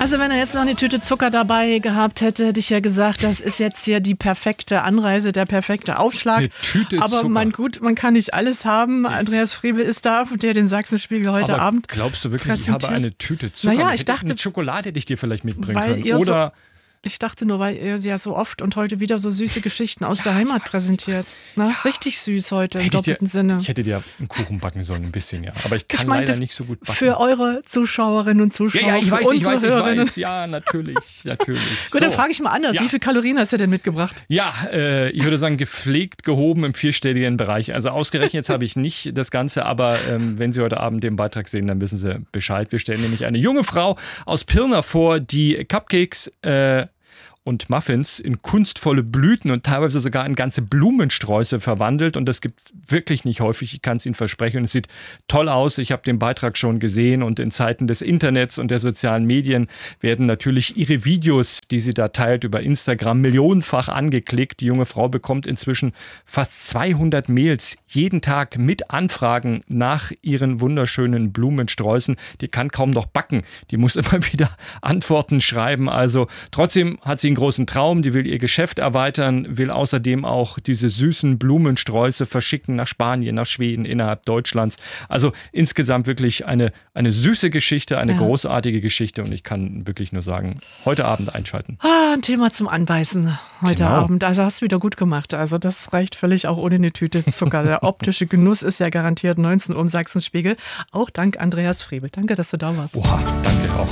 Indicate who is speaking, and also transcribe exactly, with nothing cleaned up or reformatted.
Speaker 1: Also wenn er jetzt noch eine Tüte Zucker dabei gehabt hätte, hätte ich ja gesagt, das ist jetzt hier die perfekte Anreise, der perfekte Aufschlag.
Speaker 2: Eine Tüte
Speaker 1: Aber
Speaker 2: Zucker.
Speaker 1: mein gut, man kann nicht alles haben. Andreas Friebel ist da, der den Sachsenspiegel heute
Speaker 2: Aber
Speaker 1: Abend
Speaker 2: glaubst du wirklich, ich habe eine Tüte Zucker?
Speaker 1: Naja, ich
Speaker 2: hätte,
Speaker 1: dachte,
Speaker 2: eine Schokolade hätte ich dir vielleicht mitbringen
Speaker 1: weil
Speaker 2: können.
Speaker 1: ihr
Speaker 2: Oder
Speaker 1: so, ich dachte nur, weil ihr ja so oft und heute wieder so süße Geschichten aus ja, der Heimat präsentiert. Na, ja. Richtig süß heute im doppelten
Speaker 2: dir,
Speaker 1: Sinne.
Speaker 2: Ich hätte dir einen Kuchen backen sollen, ein bisschen, ja. Aber ich kann
Speaker 1: ich meinte,
Speaker 2: leider nicht so gut backen.
Speaker 1: Für eure Zuschauerinnen und Zuschauer.
Speaker 2: Ja, ja ich weiß, ich weiß, ich
Speaker 1: Hörerinnen.
Speaker 2: weiß. Ja, natürlich, natürlich.
Speaker 1: Gut,
Speaker 2: so.
Speaker 1: Dann frage ich mal anders. Ja. Wie viele Kalorien hast du denn mitgebracht?
Speaker 2: Ja, äh, ich würde sagen, gepflegt gehoben im vierstelligen Bereich. Also ausgerechnet jetzt habe ich nicht das Ganze, aber ähm, wenn Sie heute Abend den Beitrag sehen, dann wissen Sie Bescheid. Wir stellen nämlich eine junge Frau aus Pirna vor, die Cupcakes äh, und Muffins in kunstvolle Blüten und teilweise sogar in ganze Blumensträuße verwandelt. Und das gibt es wirklich nicht häufig. Ich kann es Ihnen versprechen. Und es sieht toll aus. Ich habe den Beitrag schon gesehen. Und in Zeiten des Internets und der sozialen Medien werden natürlich ihre Videos, die sie da teilt, über Instagram millionenfach angeklickt. Die junge Frau bekommt inzwischen fast zweihundert Mails jeden Tag mit Anfragen nach ihren wunderschönen Blumensträußen. Die kann kaum noch backen. Die muss immer wieder Antworten schreiben. Also trotzdem hat sie einen großen Traum, die will ihr Geschäft erweitern, will außerdem auch diese süßen Blumensträuße verschicken nach Spanien, nach Schweden, innerhalb Deutschlands. Also insgesamt wirklich eine, eine süße Geschichte, eine ja. großartige Geschichte und ich kann wirklich nur sagen, heute Abend einschalten.
Speaker 1: Ah, ein Thema zum Anbeißen heute genau. Abend. Also hast du wieder gut gemacht. Also das reicht völlig auch ohne eine Tüte Zucker. Der optische Genuss ist ja garantiert neunzehn Uhr im Sachsenspiegel. Auch dank Andreas Friebel. Danke, dass du da warst.
Speaker 2: Oha, danke auch.